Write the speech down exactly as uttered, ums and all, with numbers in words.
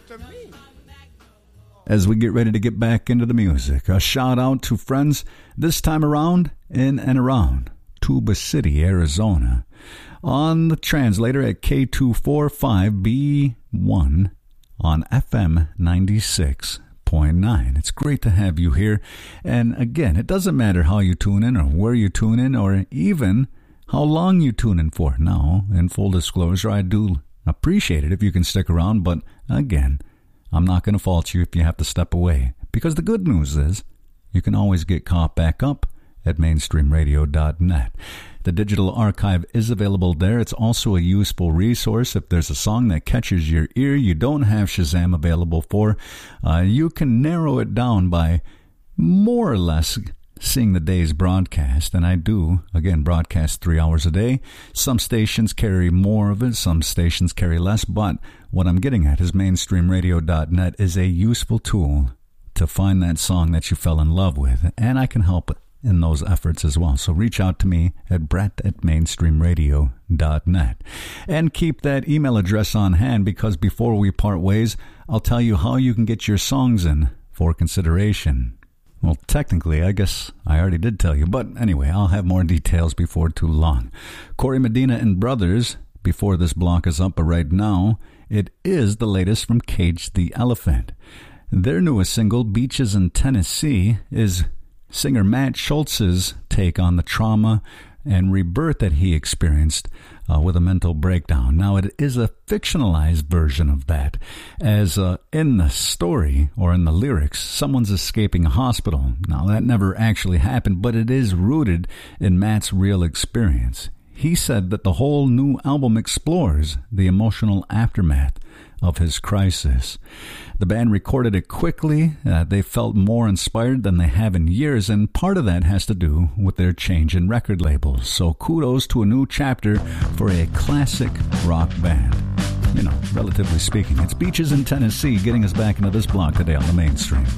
As we get ready to get back into the music, a shout out to friends this time around in and around Tuba City, Arizona, on the translator at K two forty-five B one on F M ninety-six point nine. It's great to have you here. And again, it doesn't matter how you tune in or where you tune in or even how long you tune in for. Now, in full disclosure, I do appreciate it if you can stick around, but again, I'm not going to fault you if you have to step away, because the good news is you can always get caught back up at mainstream radio dot net. The digital archive is available there. It's also a useful resource. If there's a song that catches your ear you don't have Shazam available for, uh, you can narrow it down by more or less seeing the day's broadcast, and I do, again, broadcast three hours a day. Some stations carry more of it, some stations carry less, but what I'm getting at is mainstream radio dot net is a useful tool to find that song that you fell in love with, and I can help in those efforts as well. So reach out to me at brett at mainstream radio dot net. And keep that email address on hand, because before we part ways, I'll tell you how you can get your songs in for consideration. Well, technically, I guess I already did tell you, but anyway, I'll have more details before too long. Corey Medina and Brothers, before this block is up, but right now, it is the latest from Cage the Elephant. Their newest single, Beaches in Tennessee, is singer Matt Schultz's take on the trauma and rebirth that he experienced uh, with a mental breakdown. Now, it is a fictionalized version of that, as uh, in the story or in the lyrics, someone's escaping a hospital. Now, that never actually happened, but it is rooted in Matt's real experience. He said that the whole new album explores the emotional aftermath of his crisis. The band recorded it quickly. Uh, they felt more inspired than they have in years, and part of that has to do with their change in record labels. So kudos to a new chapter for a classic rock band. You know, relatively speaking. It's Beaches in Tennessee getting us back into this block today on the Mainstream.